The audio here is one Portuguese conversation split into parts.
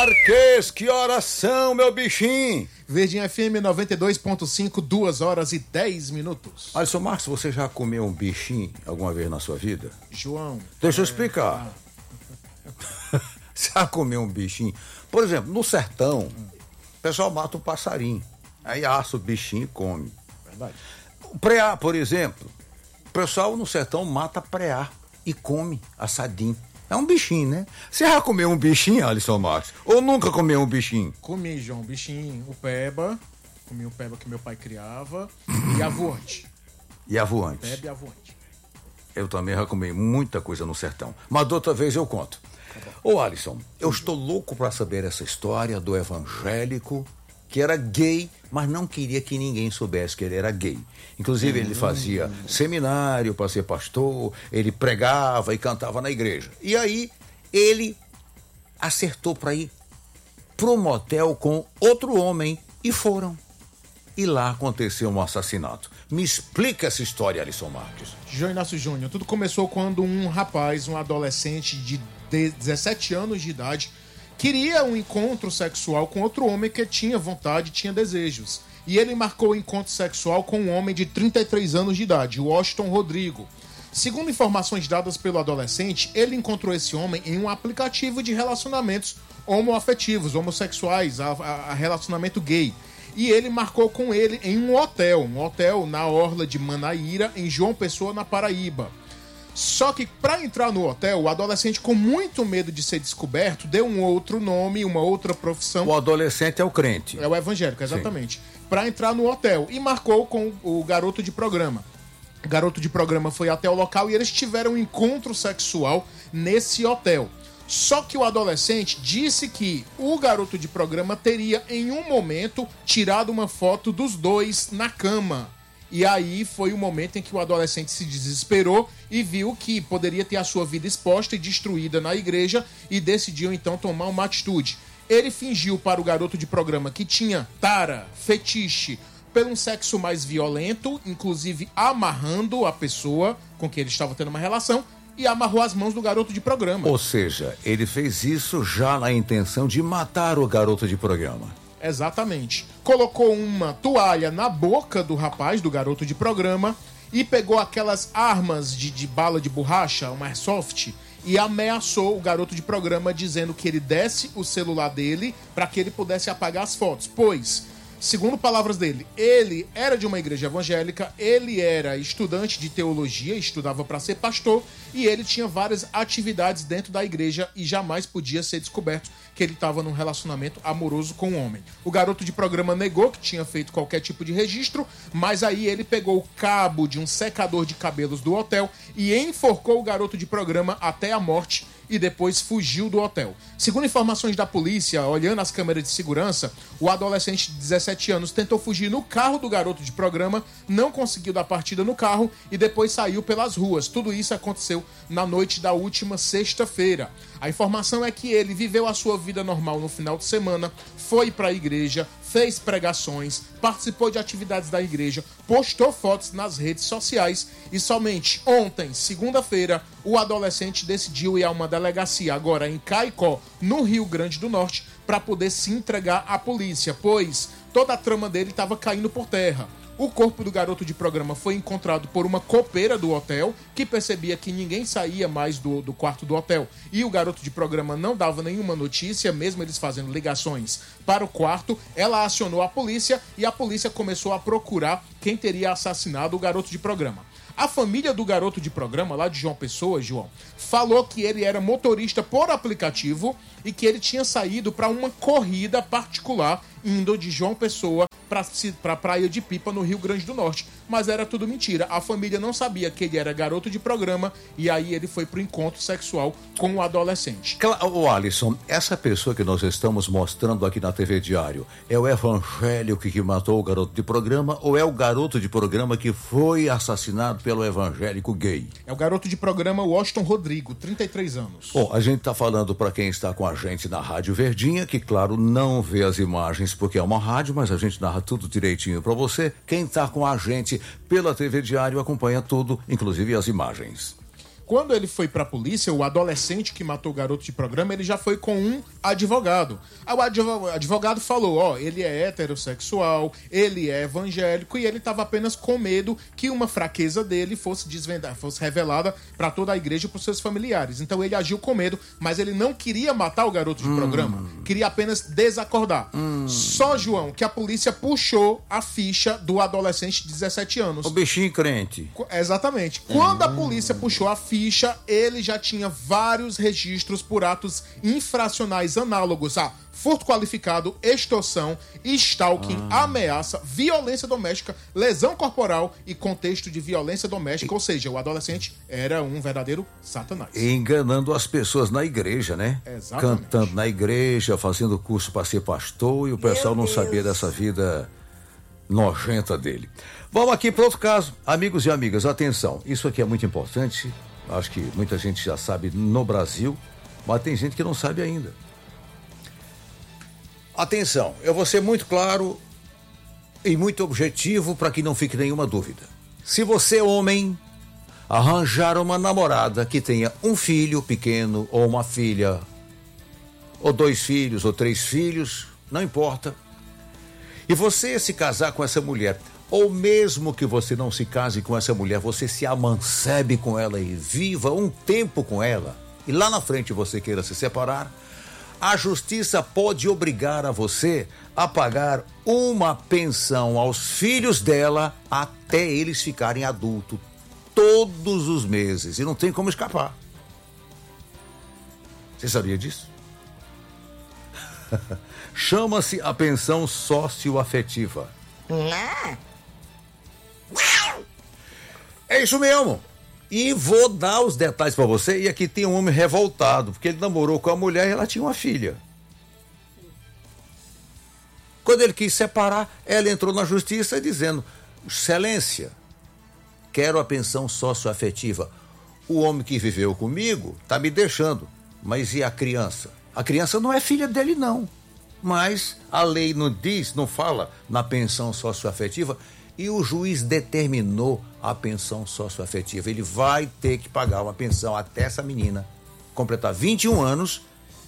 Marques, que horas são, meu bichinho? Verdinha FM 92.5, 2h10. Alisson Marques, você já comeu um bichinho alguma vez na sua vida? João. Deixa eu explicar. Já comeu um bichinho? Por exemplo, no sertão, o pessoal mata um passarinho. Aí assa o bichinho e come. Verdade. O preá, por exemplo, o pessoal no sertão mata preá e come assadinho. É um bichinho, né? Você já comeu um bichinho, Alisson Marques? Ou nunca comeu um bichinho? Comi, João, bichinho, o peba. Comi o peba que meu pai criava. E a voante. E a voante? Peba e a voante. Eu também já comi muita coisa no sertão. Mas de outra vez eu conto. Ô Alisson, eu estou louco para saber essa história do evangélico que era gay, mas não queria que ninguém soubesse que ele era gay. Inclusive ele fazia seminário para ser pastor, ele pregava e cantava na igreja. E aí ele acertou para ir pro motel com outro homem e foram. E lá aconteceu um assassinato. Me explica essa história, Alisson Marques. João Inácio Júnior, tudo começou quando um rapaz, um adolescente de 17 anos de idade, queria um encontro sexual com outro homem que tinha vontade, tinha desejos. E ele marcou o encontro sexual com um homem de 33 anos de idade, o Washington Rodrigo. Segundo informações dadas pelo adolescente, ele encontrou esse homem em um aplicativo de relacionamentos homoafetivos, homossexuais, a relacionamento gay. E ele marcou com ele em um hotel na orla de Manaíra, em João Pessoa, na Paraíba. Só que para entrar no hotel, o adolescente, com muito medo de ser descoberto, deu um outro nome, uma outra profissão. O adolescente é o crente. É o evangélico, exatamente. Para entrar no hotel. E marcou com o garoto de programa. O garoto de programa foi até o local e eles tiveram um encontro sexual nesse hotel. Só que o adolescente disse que o garoto de programa teria, em um momento, tirado uma foto dos dois na cama. E aí foi o momento em que o adolescente se desesperou e viu que poderia ter a sua vida exposta e destruída na igreja e decidiu então tomar uma atitude. Ele fingiu para o garoto de programa que tinha tara, fetiche, pelo um sexo mais violento, inclusive amarrando a pessoa com quem ele estava tendo uma relação, e amarrou as mãos do garoto de programa. Ou seja, ele fez isso já na intenção de matar o garoto de programa. Exatamente. Colocou uma toalha na boca do rapaz, do garoto de programa, e pegou aquelas armas de bala de borracha, uma airsoft, e ameaçou o garoto de programa dizendo que ele desse o celular dele para que ele pudesse apagar as fotos. Pois, segundo palavras dele, ele era de uma igreja evangélica, ele era estudante de teologia, estudava para ser pastor, e ele tinha várias atividades dentro da igreja e jamais podia ser descoberto que ele estava num relacionamento amoroso com um homem. O garoto de programa negou que tinha feito qualquer tipo de registro, mas aí ele pegou o cabo de um secador de cabelos do hotel e enforcou o garoto de programa até a morte e depois fugiu do hotel. Segundo informações da polícia, olhando as câmeras de segurança, o adolescente de 17 anos tentou fugir no carro do garoto de programa, não conseguiu dar partida no carro e depois saiu pelas ruas. Tudo isso aconteceu na noite da última sexta-feira. A informação é que ele viveu a sua vida normal no final de semana, foi para a igreja, fez pregações, participou de atividades da igreja, postou fotos nas redes sociais e somente ontem, segunda-feira, o adolescente decidiu ir a uma delegacia agora em Caicó, no Rio Grande do Norte, para poder se entregar à polícia, pois toda a trama dele estava caindo por terra. O corpo do garoto de programa foi encontrado por uma copeira do hotel, que percebia que ninguém saía mais do quarto do hotel. E o garoto de programa não dava nenhuma notícia, mesmo eles fazendo ligações para o quarto. Ela acionou a polícia e a polícia começou a procurar quem teria assassinado o garoto de programa. A família do garoto de programa, lá de João Pessoa, João, falou que ele era motorista por aplicativo e que ele tinha saído para uma corrida particular indo de João Pessoa para a Praia de Pipa, no Rio Grande do Norte. Mas era tudo mentira. A família não sabia que ele era garoto de programa e aí ele foi pro encontro sexual com o adolescente. Ô Alisson, essa pessoa que nós estamos mostrando aqui na TV Diário é o evangélico que matou o garoto de programa ou é o garoto de programa que foi assassinado pelo evangélico gay? É o garoto de programa Washington Rodrigo, 33 anos. A gente tá falando para quem está com a gente na Rádio Verdinha, que claro, não vê as imagens porque é uma rádio, mas a gente narra tudo direitinho para você. Quem tá com a gente pela TV Diário acompanha tudo, inclusive as imagens. quando ele foi pra polícia, o adolescente que matou o garoto de programa, ele já foi com um advogado. Aí o advogado falou, ó, ele é heterossexual, ele é evangélico e ele tava apenas com medo que uma fraqueza dele fosse revelada pra toda a igreja e pros seus familiares. Então ele agiu com medo, mas ele não queria matar o garoto de programa, queria apenas desacordar. Só, João, que a polícia puxou a ficha do adolescente de 17 anos. O bichinho crente. Exatamente. Quando a polícia puxou a ficha, ele já tinha vários registros por atos infracionais análogos a furto qualificado, extorsão, stalking, ameaça, violência doméstica, lesão corporal e contexto de violência doméstica. Ou seja, o adolescente era um verdadeiro satanás. Enganando as pessoas na igreja, né? Exatamente. Cantando na igreja, fazendo curso para ser pastor, e o pessoal não sabia dessa vida nojenta dele. Vamos aqui para outro caso. Amigos e amigas, atenção. Isso aqui é muito importante. Acho que muita gente já sabe no Brasil, mas tem gente que não sabe ainda. Atenção, eu vou ser muito claro e muito objetivo para que não fique nenhuma dúvida. Se você, homem, arranjar uma namorada que tenha um filho pequeno ou uma filha, ou 2 filhos ou 3 filhos, não importa, e você se casar com essa mulher, ou mesmo que você não se case com essa mulher, você se amancebe com ela e viva um tempo com ela, e lá na frente você queira se separar, a justiça pode obrigar a você a pagar uma pensão aos filhos dela até eles ficarem adultos, todos os meses, e não tem como escapar. Você sabia disso? Chama-se a pensão socioafetiva. É isso mesmo. E vou dar os detalhes para você. E aqui tem um homem revoltado, porque ele namorou com a mulher e ela tinha uma filha. Quando ele quis separar, ela entrou na justiça dizendo: Excelência, quero a pensão socioafetiva. O homem que viveu comigo está me deixando. Mas e a criança? A criança não é filha dele, não. Mas a lei não diz, não fala na pensão socioafetiva, e o juiz determinou a pensão socioafetiva. Ele vai ter que pagar uma pensão até essa menina completar 21 anos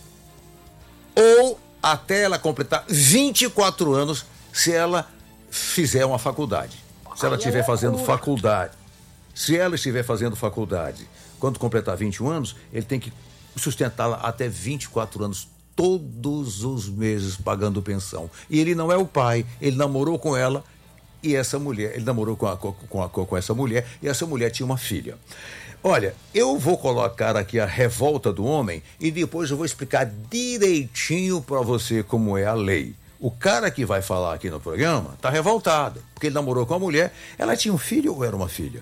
ou até ela completar 24 anos, se ela fizer uma faculdade. Se ela estiver fazendo faculdade. Se ela estiver fazendo faculdade, quando completar 21 anos, ele tem que sustentá-la até 24 anos, todos os meses pagando pensão. E ele não é o pai, ele namorou com ela e essa mulher, ele namorou com essa mulher e essa mulher tinha uma filha. Olha, eu vou colocar aqui a revolta do homem e depois eu vou explicar direitinho para você como é a lei. O cara que vai falar aqui no programa tá revoltado, porque ele namorou com a mulher, ela tinha um filho ou era uma filha?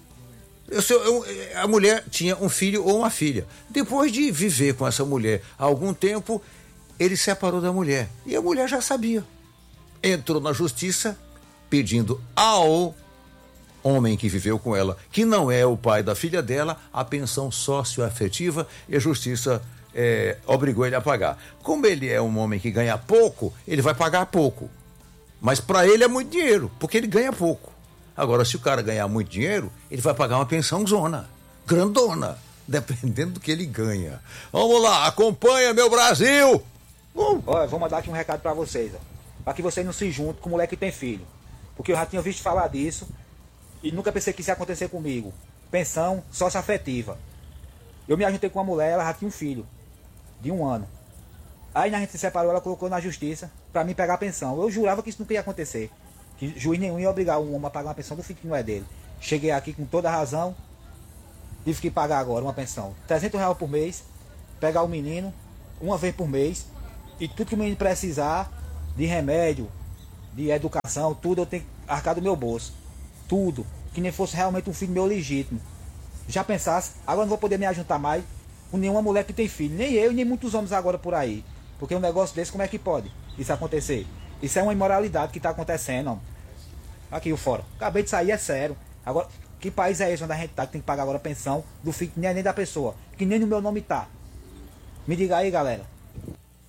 A mulher tinha um filho ou uma filha. Depois de viver com essa mulher há algum tempo, ele separou da mulher. E a mulher já sabia. Entrou na justiça pedindo ao homem que viveu com ela, que não é o pai da filha dela, a pensão socioafetiva, e a justiça obrigou ele a pagar. Como ele é um homem que ganha pouco, ele vai pagar pouco. Mas para ele é muito dinheiro, porque ele ganha pouco. Agora, se o cara ganhar muito dinheiro, ele vai pagar uma pensão zona, grandona, dependendo do que ele ganha. Vamos lá, acompanha, meu Brasil! Olha, vou mandar aqui um recado pra vocês, ó, pra que vocês não se juntem com o moleque que tem filho. Porque eu já tinha visto falar disso e nunca pensei que isso ia acontecer comigo. Pensão socioafetiva. Eu me ajuntei com uma mulher, ela já tinha um filho de 1 ano. Aí a gente se separou, ela colocou na justiça pra mim pegar a pensão. Eu jurava que isso nunca ia acontecer, que juiz nenhum ia obrigar um homem a pagar uma pensão do filho que não é dele. Cheguei aqui com toda a razão, tive que pagar agora uma pensão, R$300 por mês, pegar o menino uma vez por mês, e tudo que o menino precisar de remédio, de educação, tudo eu tenho que arcar do meu bolso. Tudo, que nem fosse realmente um filho meu legítimo. Já pensasse, agora não vou poder me ajuntar mais com nenhuma mulher que tem filho, nem eu, nem muitos homens agora por aí. Porque um negócio desse, como é que pode isso acontecer? Isso é uma imoralidade que está acontecendo, ó. Aqui o fora. Acabei de sair, é sério. Agora, que país é esse onde a gente tá, que tem que pagar agora a pensão do filho que nem é nem da pessoa, que nem no meu nome tá? Me diga aí, galera.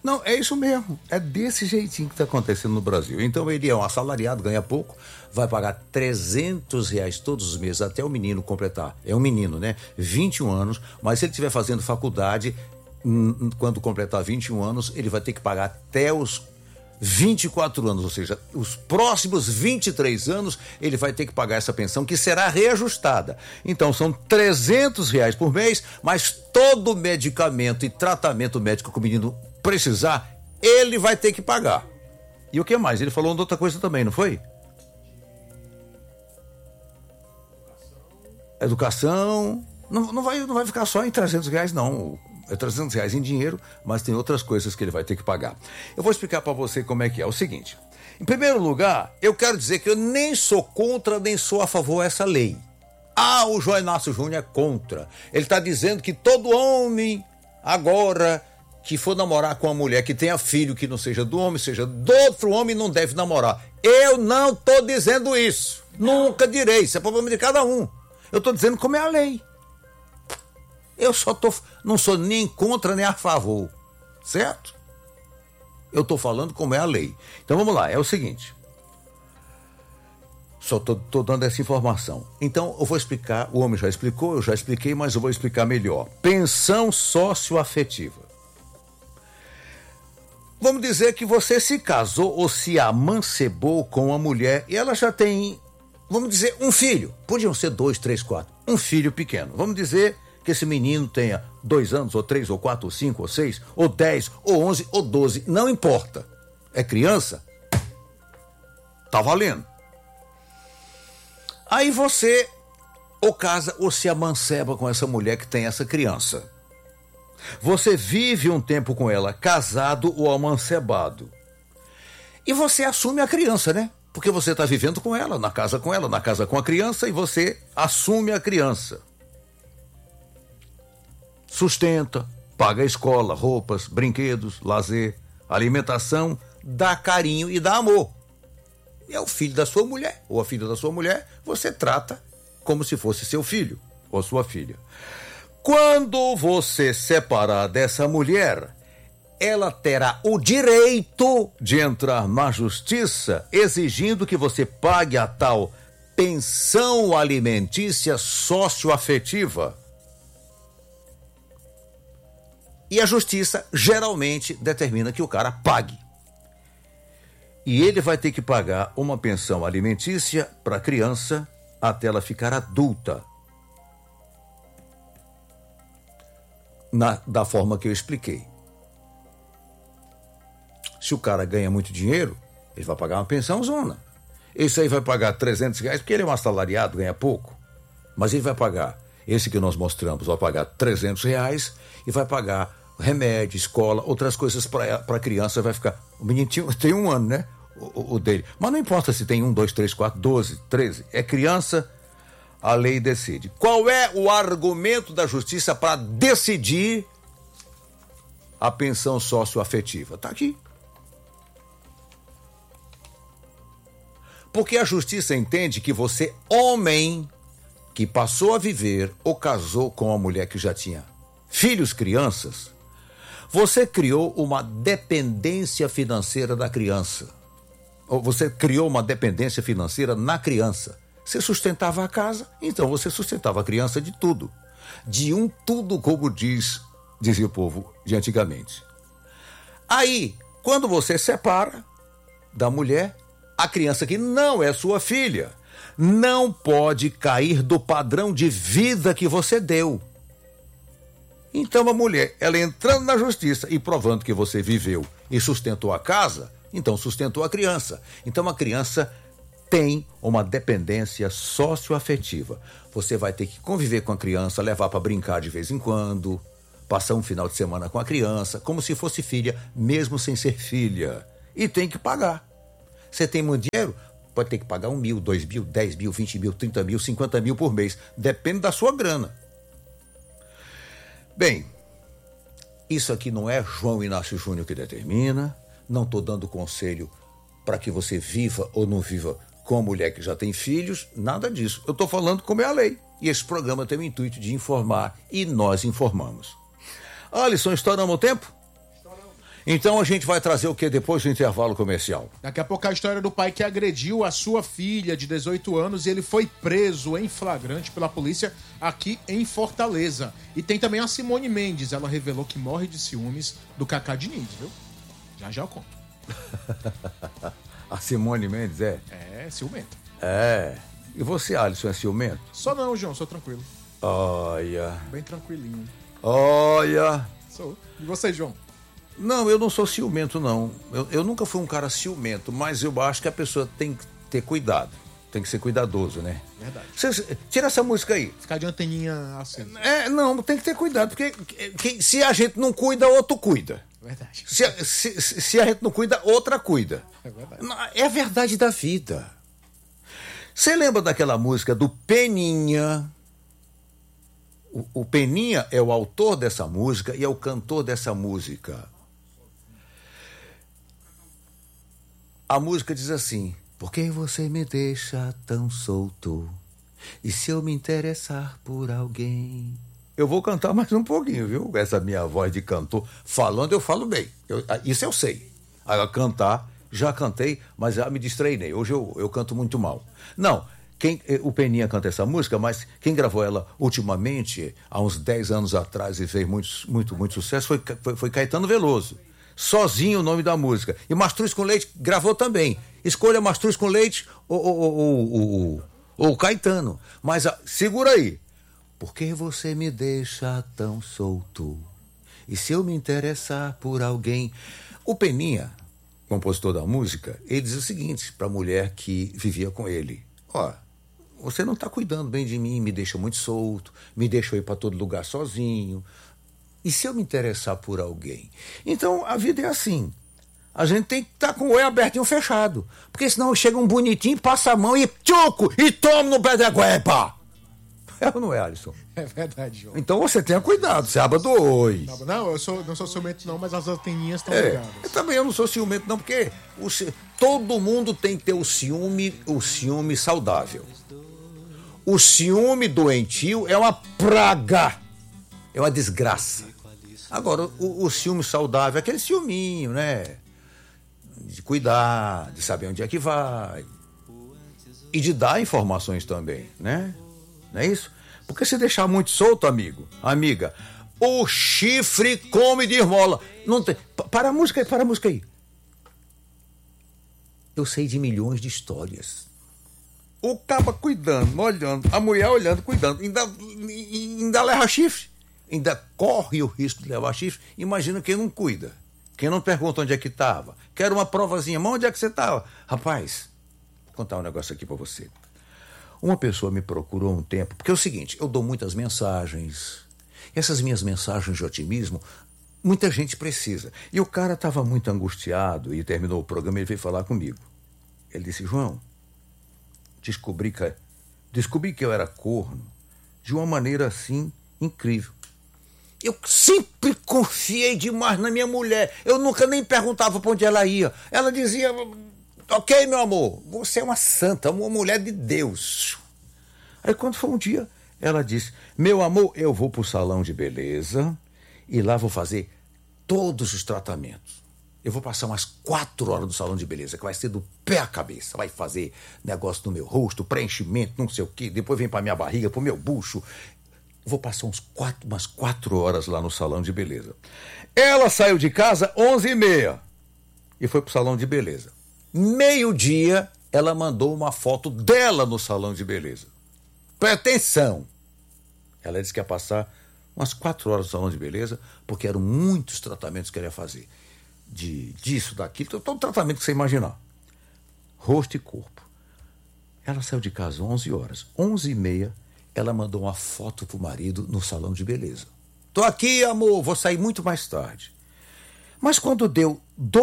Não, é isso mesmo. É desse jeitinho que está acontecendo no Brasil. Então ele é um assalariado, ganha pouco, vai pagar R$300 todos os meses até o menino completar. É um menino, né? 21 anos, mas se ele estiver fazendo faculdade, quando completar 21 anos, ele vai ter que pagar até os 24 anos, ou seja, os próximos 23 anos ele vai ter que pagar essa pensão que será reajustada. Então são R$300 por mês, mas todo medicamento e tratamento médico que o menino precisar, ele vai ter que pagar. E o que mais? Ele falou de outra coisa também, não foi? Educação. Não vai ficar só em R$300, não. É R$300 em dinheiro, mas tem outras coisas que ele vai ter que pagar. Eu vou explicar para você como é que é. O seguinte, em primeiro lugar, eu quero dizer que eu nem sou contra, nem sou a favor dessa lei. O João Inácio Júnior é contra. Ele está dizendo que todo homem, agora, que for namorar com uma mulher que tenha filho que não seja do homem, seja do outro homem, não deve namorar. Eu não estou dizendo isso. Nunca direi. Isso é problema de cada um. Eu estou dizendo como é a lei. Eu não sou nem contra nem a favor, certo? Eu estou falando como é a lei. Então vamos lá, é o seguinte. Só estou dando essa informação. Então eu vou explicar, o homem já explicou, eu já expliquei, mas eu vou explicar melhor. Pensão socioafetiva. Vamos dizer que você se casou ou se amancebou com uma mulher e ela já tem, vamos dizer, um filho. Podiam ser 2, 3, 4. Um filho pequeno. Vamos dizer que esse menino tenha 2 anos, ou 3, ou 4, ou 5, ou 6, ou 10, ou 11, ou 12, não importa. É criança? Tá valendo. Aí você ou casa ou se amanceba com essa mulher que tem essa criança. Você vive um tempo com ela, casado ou amancebado. E você assume a criança, né? Porque você está vivendo com ela, na casa com a criança, e você assume a criança. Sustenta, paga a escola, roupas, brinquedos, lazer, alimentação, dá carinho e dá amor. É o filho da sua mulher, ou a filha da sua mulher, você trata como se fosse seu filho ou sua filha. Quando você separar dessa mulher, ela terá o direito de entrar na justiça exigindo que você pague a tal pensão alimentícia socioafetiva. E a justiça geralmente determina que o cara pague. E ele vai ter que pagar uma pensão alimentícia para a criança até ela ficar adulta. Da forma que eu expliquei. Se o cara ganha muito dinheiro, ele vai pagar uma pensãozona. Esse aí vai pagar R$300 porque ele é um assalariado, ganha pouco. Mas ele vai pagar, esse que nós mostramos, vai pagar R$300 e vai pagar remédio, escola, outras coisas para a criança. Vai ficar. O menino tem 1 ano, né? O dele. Mas não importa se tem 1, 2, 3, 4, 12, 13. É criança, a lei decide. Qual é o argumento da justiça para decidir a pensão socioafetiva? Está aqui. Porque a justiça entende que você, homem, que passou a viver ou casou com uma mulher que já tinha filhos, crianças, você criou uma dependência financeira da criança. Ou você criou uma dependência financeira na criança. Você sustentava a casa, então você sustentava a criança de tudo. De um tudo, como dizia o povo de antigamente. Aí, quando você separa da mulher, a criança que não é sua filha não pode cair do padrão de vida que você deu. Então a mulher, ela entrando na justiça e provando que você viveu e sustentou a casa, então sustentou a criança. Então a criança tem uma dependência socioafetiva. Você vai ter que conviver com a criança, levar para brincar de vez em quando, passar um final de semana com a criança, como se fosse filha, mesmo sem ser filha. E tem que pagar. Você tem muito dinheiro? Pode ter que pagar 1 mil, 2 mil, 10 mil, 20 mil, 30 mil, 50 mil por mês. Depende da sua grana. Bem, isso aqui não é João Inácio Júnior que determina. Não estou dando conselho para que você viva ou não viva com a mulher que já tem filhos. Nada disso. Eu estou falando como é a lei. E esse programa tem o intuito de informar e nós informamos. Alisson, estouramos o tempo? Então a gente vai trazer o que depois do intervalo comercial? Daqui a pouco a história do pai que agrediu a sua filha de 18 anos e ele foi preso em flagrante pela polícia aqui em Fortaleza. E tem também a Simone Mendes, ela revelou que morre de ciúmes do Cacá Diniz, viu? Já eu conto. A Simone Mendes, é? É, ciumento. É. E você, Alisson, é ciumento? Só não, João, sou tranquilo. Olha. Bem tranquilinho. Olha. Sou. E você, João? Não, eu não sou ciumento, não. Eu nunca fui um cara ciumento, mas eu acho que a pessoa tem que ter cuidado. Tem que ser cuidadoso, né? Verdade. Tira essa música aí. Ficar de anteninha acesa. Não, tem que ter cuidado, porque se a gente não cuida, outro cuida. Verdade. Se a gente não cuida, outra cuida. É verdade. É a verdade da vida. Você lembra daquela música do Peninha? O Peninha é o autor dessa música e é o cantor dessa música. A música diz assim: por que você me deixa tão solto? E se eu me interessar por alguém? Eu vou cantar mais um pouquinho, viu? Essa minha voz de cantor. Falando, eu falo bem. Isso eu sei. Agora, cantar, já cantei, mas já me distreinei. Hoje eu canto muito mal. Não, o Peninha canta essa música, mas quem gravou ela ultimamente, há uns 10 anos atrás, e fez muito sucesso, foi Caetano Veloso. Sozinho o nome da música. E Mastruz com Leite gravou também. Escolha Mastruz com Leite ou Caetano. Mas segura aí. Por que você me deixa tão solto? E se eu me interessar por alguém? O Peninha, compositor da música, ele diz o seguinte para a mulher que vivia com ele: ó, você não está cuidando bem de mim, me deixa muito solto, me deixa ir para todo lugar sozinho. E se eu me interessar por alguém? Então, a vida é assim. A gente tem que estar com o olho aberto e um fechado. Porque senão chega um bonitinho, passa a mão e tchuco! E toma no pé da guepa! É ou não é, Alisson? É verdade, João. Então você tenha cuidado, você abra dois. Não, não sou ciumento não, mas as anteninhas estão ligadas. Eu não sou ciumento não, porque todo mundo tem que ter o ciúme saudável. O ciúme doentio é uma praga, é uma desgraça. Agora, o ciúme saudável é aquele ciúminho, né? De cuidar, de saber onde é que vai. E de dar informações também, né? Não é isso? Porque se deixar muito solto, amiga, o chifre come de esmola. Não tem... Para a música aí. Eu sei de milhões de histórias. O caba cuidando, olhando, a mulher olhando, cuidando, ainda leva chifre. Ainda corre o risco de levar chifre. Imagina quem não cuida. Quem não pergunta onde é que estava. Quero uma provazinha. Mas onde é que você estava? Rapaz, vou contar um negócio aqui para você. Uma pessoa me procurou um tempo, porque é o seguinte, eu dou muitas mensagens. Essas minhas mensagens de otimismo, muita gente precisa. E o cara estava muito angustiado e terminou o programa e ele veio falar comigo. Ele disse: João, descobri que eu era corno de uma maneira assim incrível. Eu sempre confiei demais na minha mulher. Eu nunca nem perguntava para onde ela ia. Ela dizia: ok, meu amor, você é uma santa, uma mulher de Deus. Aí quando foi um dia, ela disse: meu amor, eu vou para o salão de beleza e lá vou fazer todos os tratamentos. Eu vou passar umas 4 horas no salão de beleza, que vai ser do pé à cabeça. Vai fazer negócio no meu rosto, preenchimento, não sei o quê. Depois vem para minha barriga, para o meu bucho. Vou passar umas 4 horas lá no salão de beleza. Ela saiu de casa 11h30 e foi pro salão de beleza. 12h, ela mandou uma foto dela no salão de beleza. Presta atenção. Ela disse que ia passar umas 4 horas no salão de beleza, porque eram muitos tratamentos que ela ia fazer. Disso, daquilo, todo tratamento que você imaginar. Rosto e corpo. Ela saiu de casa 11h. 11h30, ela mandou uma foto pro marido no salão de beleza. Tô aqui, amor, vou sair muito mais tarde. Mas quando deu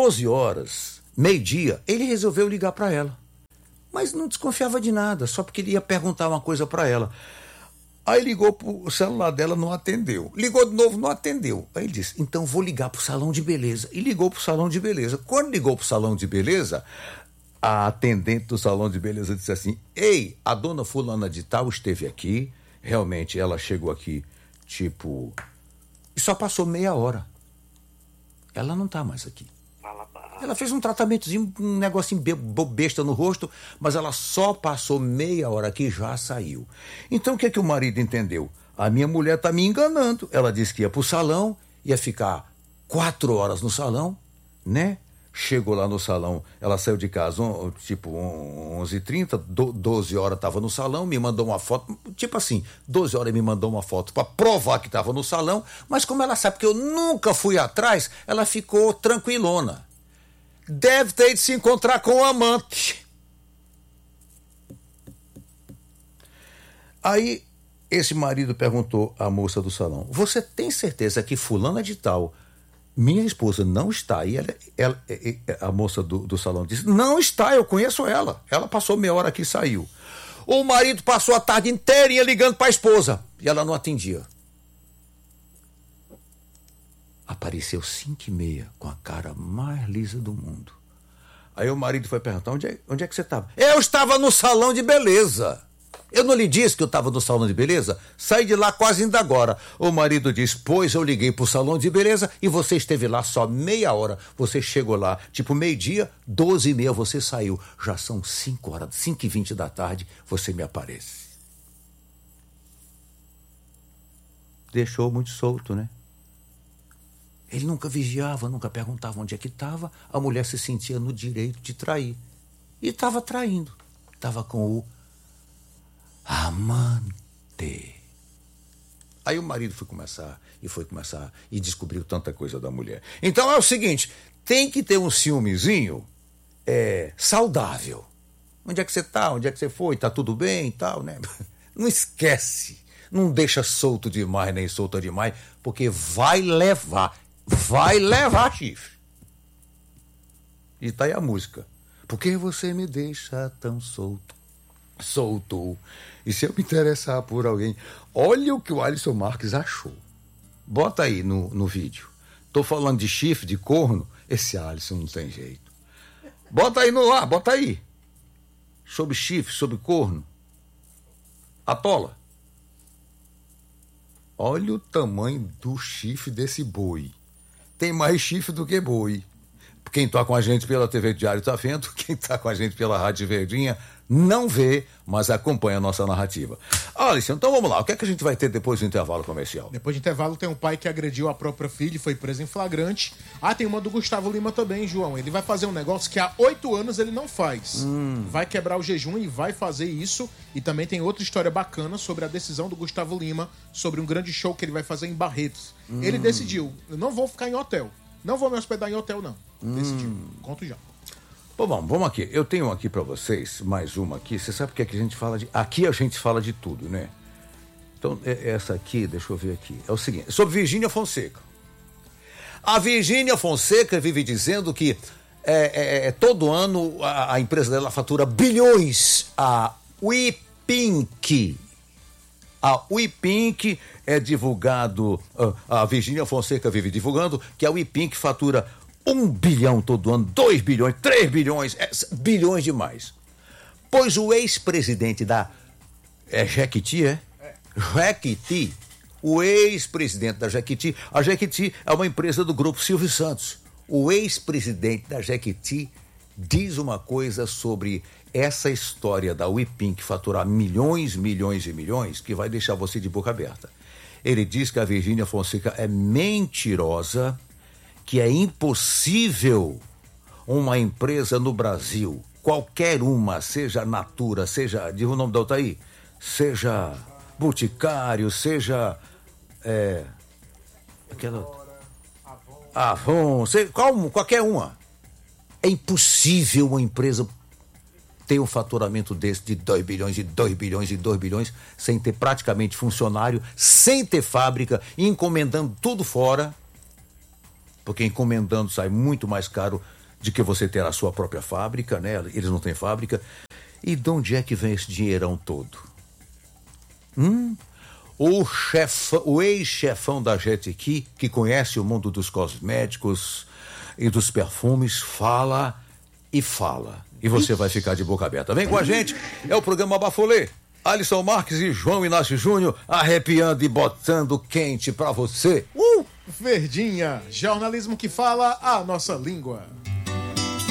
12h, meio-dia, ele resolveu ligar para ela. Mas não desconfiava de nada, só porque ele ia perguntar uma coisa para ela. Aí ligou pro celular dela, não atendeu. Ligou de novo, não atendeu. Aí ele disse: então vou ligar pro salão de beleza. E ligou pro salão de beleza. Quando ligou pro salão de beleza, a atendente do salão de beleza disse assim: ei, a dona fulana de tal esteve aqui, realmente ela chegou aqui, e só passou meia hora. Ela não está mais aqui. Ela fez um tratamentozinho, um negocinho besta no rosto, mas ela só passou meia hora aqui e já saiu. Então o que é que o marido entendeu? A minha mulher está me enganando. Ela disse que ia para o salão, ia ficar 4 horas no salão, né? Chegou lá no salão, ela saiu de casa tipo 11h30, 12 horas estava no salão, me mandou uma foto, tipo assim, 12 horas me mandou uma foto para provar que estava no salão, mas como ela sabe que eu nunca fui atrás, ela ficou tranquilona. Deve ter ido se encontrar com o amante. Aí esse marido perguntou à moça do salão: você tem certeza que fulana de tal, minha esposa, não está aí? A moça do salão disse: não está, eu conheço ela. Ela passou meia hora aqui e saiu. O marido passou a tarde inteirinha ligando para a esposa e ela não atendia. Apareceu 5h30 com a cara mais lisa do mundo. Aí o marido foi perguntar: onde é que você estava? Eu estava no salão de beleza. Eu não lhe disse que eu estava no salão de beleza? Saí de lá quase ainda agora. O marido disse: pois eu liguei para o salão de beleza e você esteve lá só meia hora. Você chegou lá, tipo meio-dia, 12h30 você saiu. Já são 5 horas, 5h20 da tarde, você me aparece. Deixou muito solto, né? Ele nunca vigiava, nunca perguntava onde é que estava. A mulher se sentia no direito de trair. E estava traindo. Estava com o amante. Aí o marido foi começar e descobriu tanta coisa da mulher. Então é o seguinte, tem que ter um ciúmezinho saudável. Onde é que você está? Onde é que você foi? Está tudo bem e tal, né? Não esquece. Não deixa solto demais, nem solta demais, porque vai levar chifre. E tá aí a música. Por que você me deixa tão solto? E se eu me interessar por alguém? Olha o que o Alisson Marques achou. Bota aí no vídeo. Tô falando de chifre, de corno. Esse Alisson não tem jeito. Bota aí no ar, bota aí. Sobre chifre, sobre corno. Atola. Olha o tamanho do chifre desse boi. Tem mais chifre do que boi. Quem está com a gente pela TV Diário está vendo, quem está com a gente pela Rádio Verdinha não vê, mas acompanha a nossa narrativa. Alisson, então vamos lá, o que é que a gente vai ter depois do intervalo comercial? Depois do intervalo tem um pai que agrediu a própria filha e foi preso em flagrante. Tem uma do Gustavo Lima também, João. Ele vai fazer um negócio que há 8 anos ele não faz. Vai quebrar o jejum e vai fazer isso. E também tem outra história bacana sobre a decisão do Gustavo Lima sobre um grande show que ele vai fazer em Barretos. Ele decidiu: eu não vou ficar em hotel. Não vou me hospedar em hotel, não. Decidiu. Conto já. Bom, vamos aqui. Eu tenho aqui pra vocês, mais uma aqui. Você sabe o que é que a gente fala de... Aqui a gente fala de tudo, né? Então, essa aqui, deixa eu ver aqui. É o seguinte, sobre Virgínia Fonseca. A Virgínia Fonseca vive dizendo que todo ano a empresa dela fatura bilhões. A WePink. A WePink é divulgado... A Virgínia Fonseca vive divulgando que a WePink fatura 1 bilhão todo ano, 2 bilhões, 3 bilhões, bilhões demais. Pois o ex-presidente da Jequiti, Jequiti, o ex-presidente da Jequiti, a Jequiti é uma empresa do grupo Silvio Santos. O ex-presidente da Jequiti diz uma coisa sobre essa história da WePink faturar milhões, milhões e milhões, que vai deixar você de boca aberta. Ele diz que a Virgínia Fonseca é mentirosa, que é impossível uma empresa no Brasil, qualquer uma, seja Natura, seja, diz o nome da outra aí, seja Boticário, seja Avon, qualquer uma. É impossível uma empresa ter um faturamento desse de 2 bilhões e 2 bilhões e 2 bilhões sem ter praticamente funcionário, sem ter fábrica, encomendando tudo fora. Porque encomendando sai muito mais caro do que você ter a sua própria fábrica, né? Eles não têm fábrica. E de onde é que vem esse dinheirão todo? O ex-chefão da Jequiti, que conhece o mundo dos cosméticos e dos perfumes, fala e fala. E você vai ficar de boca aberta. Vem com a gente, é o programa Bafolê. Alisson Marques e João Inácio Júnior arrepiando e botando quente pra você. Verdinha, jornalismo que fala a nossa língua.